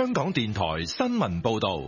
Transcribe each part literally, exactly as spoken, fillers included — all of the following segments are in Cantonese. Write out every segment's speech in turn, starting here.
香港電台新聞報道。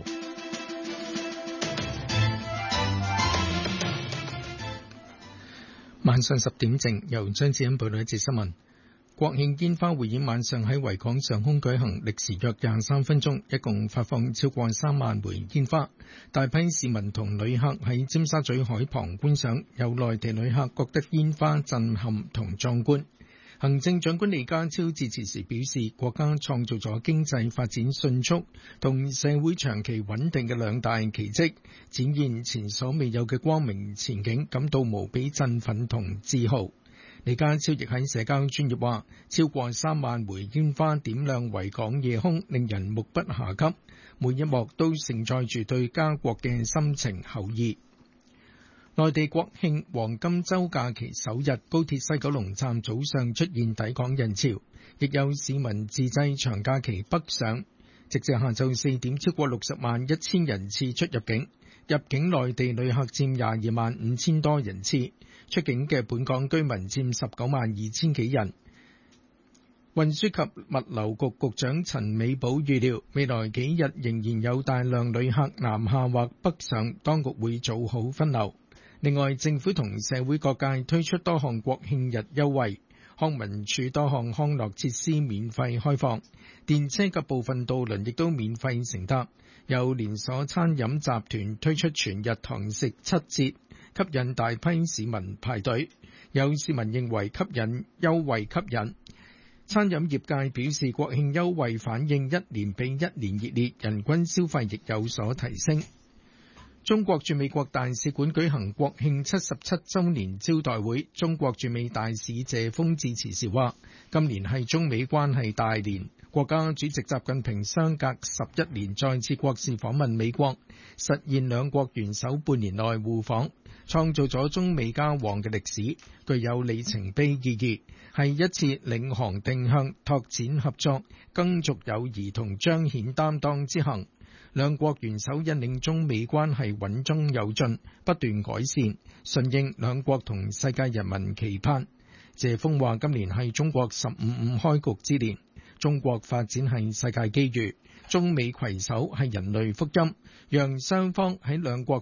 晚上十點正，由張子欣報道一節新聞。國慶煙花匯演晚上喺維港上空舉行，歷時約廿三分鐘，一共發放超過三萬枚煙花。大批市民同旅客喺尖沙咀海旁觀賞，有內地旅客覺得煙花震撼同壯觀。行政長官李家超致辭時表示，國家創造咗經濟發展迅速同社會長期穩定嘅兩大奇蹟，展現前所未有嘅光明前景，感到無比振奮同自豪。李家超亦喺社交專頁話，超過三萬枚煙花點亮維港夜空，令人目不暇給，每一幕都承載住對家國嘅深情厚意。內地國慶黃金週假期首日，高鐵西九龍站早上出現抵港人潮，亦有市民自製長假期北上。直至下晝四點，超過六十萬一千人次出入境，入境內地旅客佔廿二萬五千多人次，出境嘅本港居民佔十九萬二千幾人。運輸及物流局局長陳美寶預料，未來幾日仍然有大量旅客南下或北上，當局會做好分流。另外，政府同社會各界推出多項國慶日優惠，康文署多項康樂設施免費開放，電車及部分渡輪亦都免費乘搭。有連鎖餐飲集團推出全日堂食七折，吸引大批市民排隊。有市民認為吸引優惠吸引。餐飲業界表示，國慶優惠反應一年比一年熱烈，人均消費亦有所提升。中國駐美國大使館舉行國慶七十七週年招待會，中國駐美大使謝鋒致辭時話，今年係中美關係大年，國家主席習近平相隔十一年再次國事訪問美國，實現兩國元首半年內互訪，創造咗中美交往嘅歷史，具有里程碑意義，係一次領航定向、拓展合作、耕續友誼同彰顯擔當之行。兩國元首引領中美關係穩中有進，不斷改善，順應兩國同世界人民期盼。謝鋒話：今年係中國十五五開局之年，中國發展係世界機遇，中美攜手係人類福音，讓雙方喺兩國